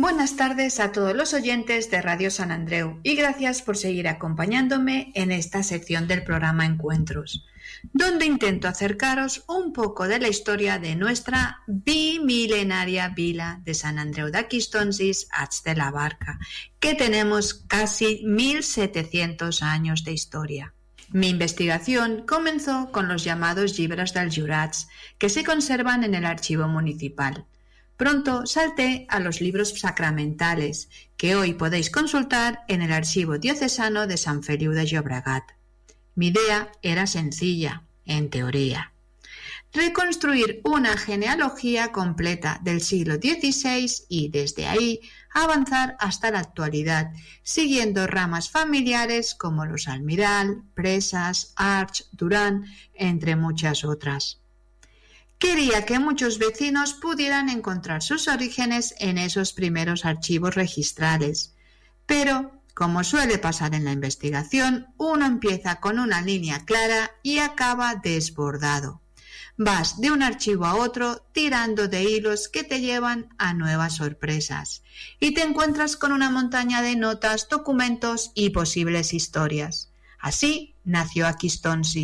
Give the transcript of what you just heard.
Buenas tardes a todos los oyentes de Radio San Andreu y gracias por seguir acompañándome en esta sección del programa Encuentros, donde intento acercaros un poco de la historia de nuestra bimilenaria vila de San Andreu de Quistonsis, Ats de la Barca, que tenemos casi 1700 años de historia. Mi investigación comenzó con los llamados llibres dels jurats, que se conservan en el archivo municipal. Pronto salté a los libros sacramentales, que hoy podéis consultar en el Archivo Diocesano de Sant Feliu de Llobregat. Mi idea era sencilla, en teoría: reconstruir una genealogía completa del siglo XVI y desde ahí avanzar hasta la actualidad, siguiendo ramas familiares como los Almiral, Presas, Arch, Durán, entre muchas otras. Quería que muchos vecinos pudieran encontrar sus orígenes en esos primeros archivos registrales, pero, como suele pasar en la investigación, uno empieza con una línea clara y acaba desbordado. Vas de un archivo a otro tirando de hilos que te llevan a nuevas sorpresas y te encuentras con una montaña de notas, documentos y posibles historias. Así nació Aquistonsis.